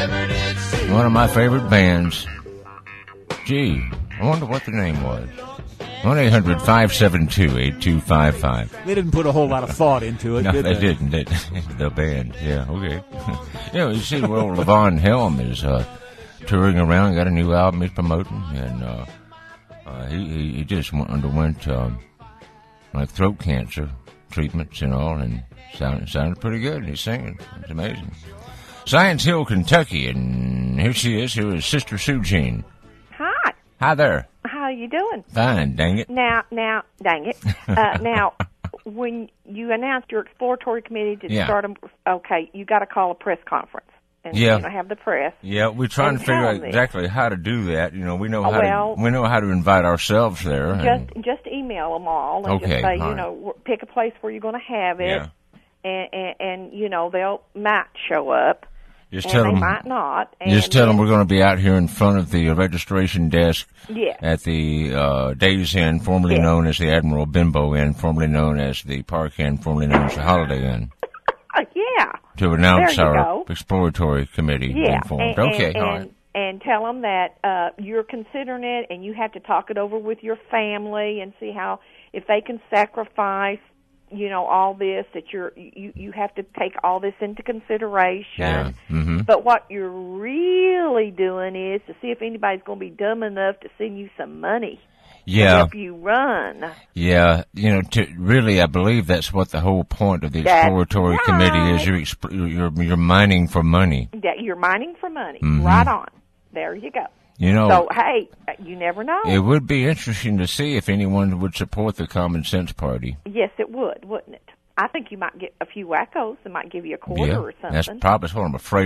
One of my favorite bands. Gee, I wonder what the name was. 1-800-572-8255. They didn't put a whole lot of thought into it, No, did they didn't. The band, yeah, okay. You see, well, Levon Helm is touring around, got a new album he's promoting, and he just underwent like throat cancer treatments and all, and sounded pretty good. He's singing. It's amazing. Science Hill, Kentucky, and here she is. Here is Sister Sue Jean. Hi. Hi there. How you doing? Fine, dang it. Now, dang it. Now, when you announced your exploratory committee to start them, okay, you got to call a press conference and have the press. Yeah, we're trying to figure out exactly how to do that. You know, we know how to invite ourselves there. Just email them all and just say, pick a place where you're going to have it, and they'll might show up. Just tell them, they might not. Just tell them we're going to be out here in front of the registration desk at the Days Inn, formerly known as the Admiral Bimbo Inn, formerly known as the Park Inn, formerly known as the Holiday Inn. To announce our exploratory committee being formed. All right. And tell them that you're considering it, and you have to talk it over with your family and see if they can sacrifice all this, that you have to take all this into consideration. Yeah. Mm-hmm. But what you're really doing is to see if anybody's going to be dumb enough to send you some money to help you run. Yeah, really, I believe that's what the whole point of the exploratory committee is. You're mining for money. You're mining for money. Mm-hmm. Right on. There you go. So, hey, you never know. It would be interesting to see if anyone would support the Common Sense Party. Yes, it would, wouldn't it? I think you might get a few wackos that might give you a quarter or something. That's probably what I'm afraid